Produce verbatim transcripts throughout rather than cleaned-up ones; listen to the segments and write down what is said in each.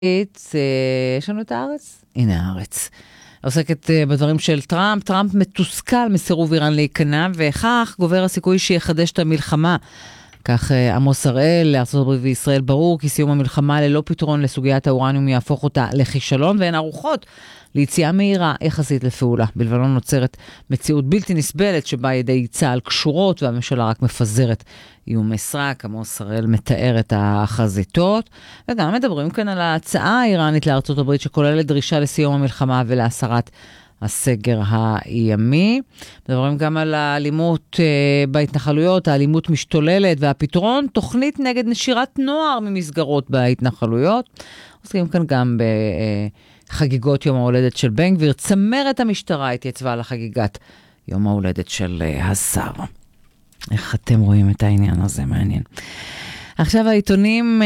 יש לנו את הארץ? הנה הארץ. עוסקת בדברים של טראמפ. טראמפ מתוסכל מסירוב איראן להיכנע, וכך גובר הסיכוי שיחדש את המלחמה. כך עמוס הראל, לארצות הברית וישראל ברור כי סיום המלחמה ללא פתרון לסוגיית האורניום יהפוך אותה לכישלון, והן ערוכות ליציאה מהירה יחסית לפעולה. בלבנון נוצרת מציאות בלתי נסבלת שבה ידי צה"ל קשורות והממשלה רק מפזרת איומי סרק. עמוס הראל מתאר את החזיתות, וגם מדברים כאן על ההצעה האיראנית לארצות הברית שכוללת דרישה לסיום המלחמה ולהסרת הסגר הימי. מדברים גם על האלימות אה, בהתנחלויות, האלימות משתוללת והפתרון, תוכנית נגד נשירת נוער ממסגרות בהתנחלויות. עוסקים כאן גם בחגיגות יום ההולדת של בן גביר. צמרת המשטרה התייצבה לחגיגת יום ההולדת של אה, השר. איך אתם רואים את העניין הזה? מעניין. עכשיו העיתונים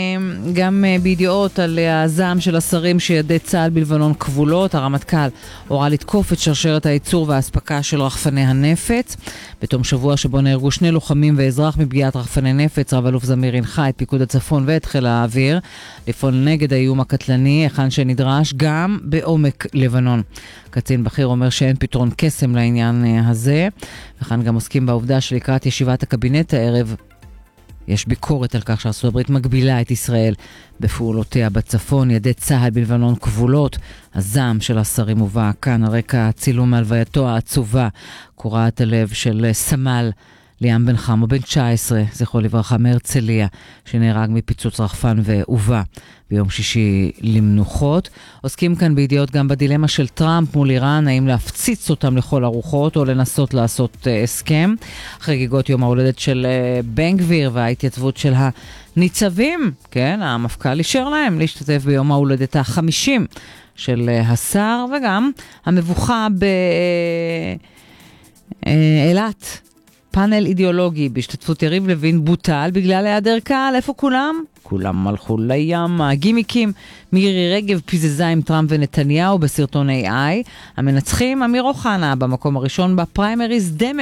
גם בידיעות על הזעם של השרים שידי צה"ל בלבנון כבולות. הרמטכ"ל הורה לתקוף את שרשרת הייצור וההספקה של רחפני הנפץ. בתום שבוע שבו נהרגו שני לוחמים ואזרח מפגיעת רחפני נפץ, רב אלוף זמיר הנחה את פיקוד הצפון ואת חיל האוויר לפעול נגד האיום הקטלני היכן שנדרש גם בעומק לבנון. קצין בכיר אומר שאין פתרון קסם לעניין הזה, וכאן גם עוסקים בעובדה שלקראת ישיבת הקבינט הערב יש ביקורת על כך שארצות הברית מגבילה את ישראל בפעולותיה בצפון. ידי צה"ל בלבנון כבולות. הזעם של השרים הובא כאן על רקע צילום מהלווייתו העצובה קורעת הלב של סמל ליאם בן חמו בן תשע עשרה, זכרו לברכה, מהרצליה, שנהרג מפיצוץ רחפן והובא ביום שישי למנוחות. עוסקים כאן בידיעות גם בדילמה של טראמפ מול איראן, האם להפציץ אותם לכל הרוחות או לנסות לעשות uh, הסכם. חגיגות יום ההולדת של uh, בן גביר וההתייצבות של הניצבים, כן, המפכ"ל אישר להם להשתתף ביום ההולדת החמישים של uh, השר, וגם המבוכה באילת. פאנל אידיאולוגי בהשתתפות יריב לוין בוטל בגלל היעדר קהל. איפה כולם? כולם הלכו לים. הגימיקים, מירי רגב פיזזה עם טראמפ ונתניהו בסרטון איי איי. המנצחים, אמיר אוחנה במקום הראשון בפריימריז דמה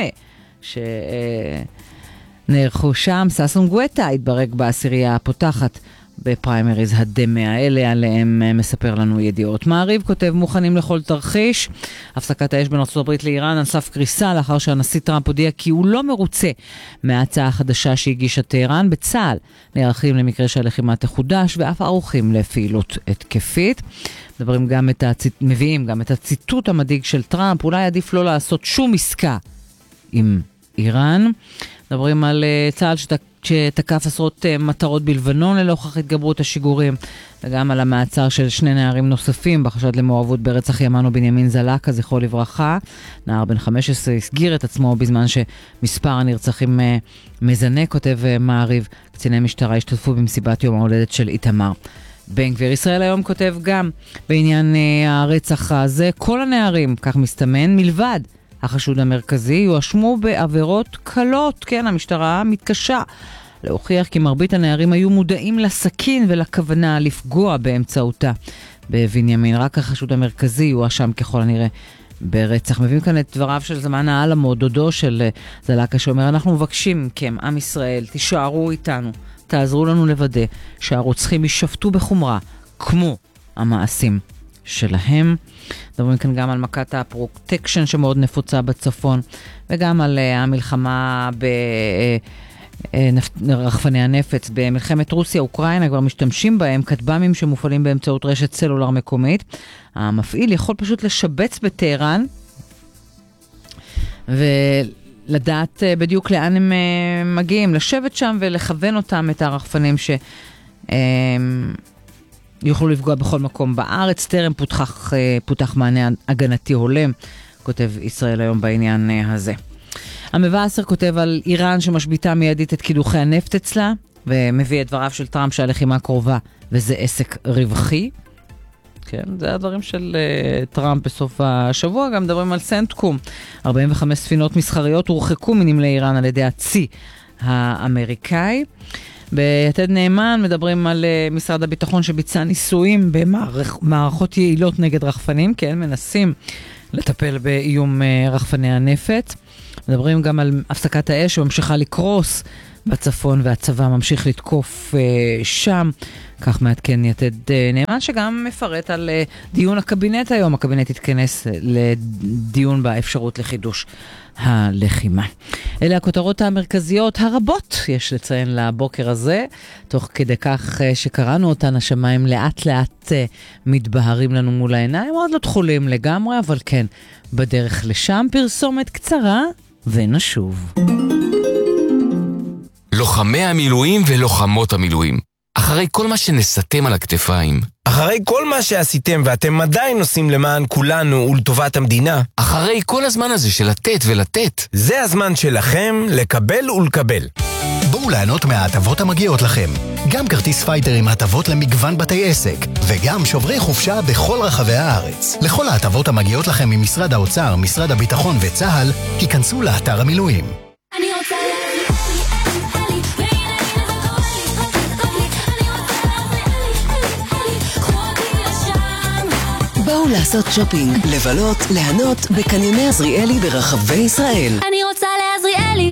שנערכו שם. סאסון גואטה התברק בעשירייה הפותחת בפריימריז הדמה האלה, עליהם מספר לנו ידיעות. מעריב כותב מוכנים לכל תרחיש. הפסקת האש בין ארצות הברית לאיראן על סף קריסה לאחר שהנשיא טראמפ הודיע כי הוא לא מרוצה מההצעה החדשה שהגישה טהרן. בצה"ל נערכים למקרה שהלחימה תחודש ואף ערוכים לפעילות התקפית. מדברים גם את הציט... מביאים גם את הציטוט המדאיג של טראמפ, אולי עדיף לא לעשות שום עסקה עם איראן. מדברים על צה"ל שת... שתקף עשרות מטרות בלבנון ללוכח התגברות השיגורים, וגם על המעצר של שני נערים נוספים בחשד למעורבות ברצח ימנו בנימין זלקה, זכרו לברכה. נער בן חמש עשרה הסגיר את עצמו בזמן שמספר הנרצחים מזנק. כותב מעריב, קציני משטרה השתתפו במסיבת יום ההולדת של איתמר בן גביר. ישראל היום כותב גם בעניין הרצח הזה, כל הנערים, כך מסתמן, מלבד החשוד המרכזי, יואשמו בעבירות קלות. כן, המשטרה מתקשה להוכיח כי מרבית הנערים היו מודעים לסכין ולכוונה לפגוע באמצעותה בבנימין. רק החשוד המרכזי יואשם ככל הנראה ברצח. מביאים כאן את דבריו של זמן העלמו, דודו של זלקה, שאומר, אנחנו מבקשים מכם, עם ישראל, תישארו איתנו, תעזרו לנו לוודא שהרוצחים יישפטו בחומרה כמו המעשים שלהם. מדברים כאן גם על מכת הפרוטקשן שמאוד נפוצה בצפון, וגם על uh, המלחמה ברחפני הנפץ. במלחמת רוסיה אוקראינה כבר משתמשים בהם כטב"מים שמופעלים באמצעות רשת סלולר מקומית. המפעיל יכול פשוט לשבץ בטהרן ולדעת uh, בדיוק לאן הם uh, מגיעים, לשבת שם ולכוון אותם, את הרחפנים ש... Uh, יוכלו לפגוע בכל מקום בארץ. טרם פותח, פותח מענה הגנתי הולם, כותב ישראל היום בעניין הזה. המבשר כותב על איראן שמשביתה מיידית את קידוחי הנפט אצלה, ומביא את דבריו של טראמפ שהלחימה קרובה וזה עסק רווחי. כן, זה הדברים של uh, טראמפ בסוף השבוע. גם מדברים על סנטקום. ארבעים וחמש ספינות מסחריות הורחקו מנמלי איראן על ידי הצי האמריקאי. ביתד נאמן מדברים על uh, משרד הביטחון שביצע ניסויים במערכות יעילות נגד רחפנים, כן, מנסים לטפל באיום uh, רחפני הנפץ. מדברים גם על הפסקת האש שממשיכה לקרוס בצפון והצבא ממשיך לתקוף uh, שם. כך מעדכן יתד uh, נאמן, שגם מפרט על uh, דיון הקבינט היום. הקבינט יתכנס לדיון באפשרות לחידוש הלחימה. אלה הכותרות המרכזיות הרבות, יש לציין לבוקר הזה, תוך כדי כך uh, שקראנו אותן, השמיים לאט לאט uh, מתבהרים לנו מול העיניים, עוד לא תחולים לגמרי, אבל כן, בדרך לשם. פרסומת קצרה ונשוב. לוחמי המילואים ולוחמות המילואים, אחרי כל מה שנסתם על הכתפיים, אחרי כל מה שעשיתם ואתם עדיין עושים למען כולנו ולטובת המדינה, אחרי כל הזמן הזה של לתת ולתת, זה הזמן שלכם לקבל ולקבל. בואו ליהנות מההטבות המגיעות לכם. גם כרטיס פייטר עם הטבות למגוון בתי עסק, וגם שוברי חופשה בכל רחבי הארץ. לכל ההטבות המגיעות לכם ממשרד האוצר, משרד הביטחון וצה"ל, היכנסו לאתר המילואים. אני רוצה בואו לעשות שופינג, לבלות, ליהנות בקניוני עזריאלי ברחבי ישראל. אני רוצה לעזריאלי.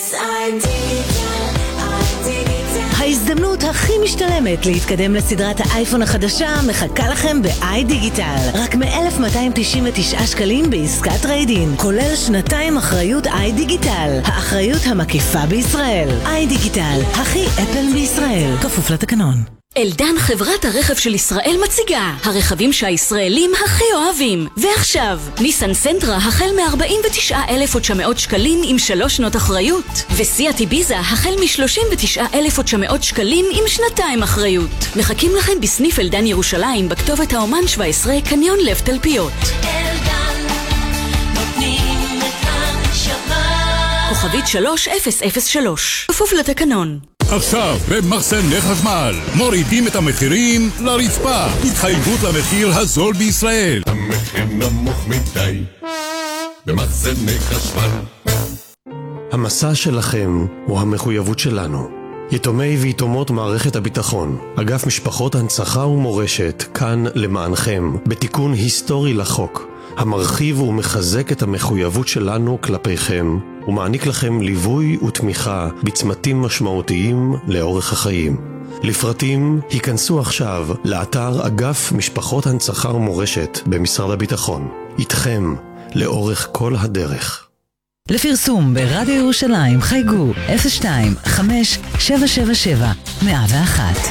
ההזדמנות הכי משתלמת להתקדם לסדרת האייפון החדשה מחכה לכם ב-איי דיגיטל. רק מ-אלף מאתיים תשעים ותשעה שקלים בעסקת טריידין, כולל שנתיים אחריות איי דיגיטל. האחריות המקיפה בישראל. איי דיגיטל, הכי אפל בישראל. כפוף לתקנון. אלדן, חברת הרכב של ישראל, מציגה הרכבים שהישראלים הכי אוהבים. ועכשיו, ניסן סנטרה החל מ-ארבעים ותשעה אלף ותשע מאות שקלים עם שלוש שנות אחריות, וסיאט איביזה החל מ-שלושים ותשעה אלף ותשע מאות שקלים עם שנתיים אחריות. מחכים לכם בסניף אלדן ירושלים בכתובת האומן שבע עשרה קניון לב תלפיות. אלדן, נותנים את הנשמה. כוכבית שלוש אפס אפס שלוש. כפוף לתקנון. עכשיו במחסני חשמל מורידים את המחירים לרצפה. התחייבות למחיר הזול בישראל. המחיר נמוך מדי במחסני חשמל. המסע שלכם הוא המחויבות שלנו. יתומי ויתומות מערכת הביטחון, אגף משפחות הנצחה ומורשת, כאן למענכם בתיקון היסטורי לחוק המרחיב ומחזק את המחויבות שלנו כלפיכם ומעניק לכם ליווי ותמיכה בצמתים משמעותיים לאורך החיים. לפרטים היכנסו עכשיו לאתר אגף משפחות הנצחה ומורשת במשרד הביטחון. איתכם לאורך כל הדרך. לפרסום ברדיו ירושלים חייגו אפס שתיים חמש שבע שבע שבע מאה ואחת.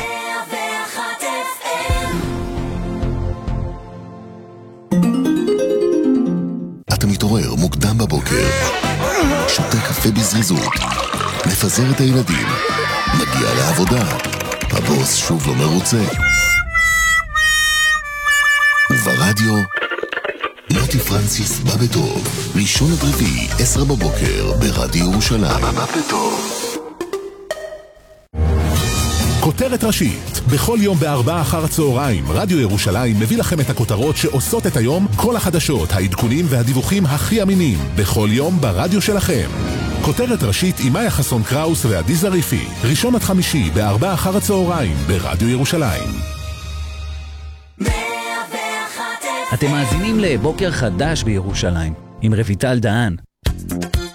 אתה מתעורר מוקדם בבוקר, שותה קפה בזריזות, מפזר את הילדים, מגיע לעבודה, הבוס שוב לא מרוצה, וברדיו מוטי פרנסיס בא בטוב, ראשון עד רביעי עשר בבוקר ברדיו ירושלים. בא בטוב. כותרת ראשית, בכל יום בארבעה אחר הצהריים, רדיו ירושלים מביא לכם את הכותרות שעושות את היום, כל החדשות, העדכונים והדיווחים הכי אמינים, בכל יום ברדיו שלכם. כותרת ראשית עם מאיה חסון קראוס ועדי זריפי, ראשון עד חמישי בארבעה אחר הצהריים ברדיו ירושלים. אתם מאזינים לבוקר חדש בירושלים, עם רויטל דהן.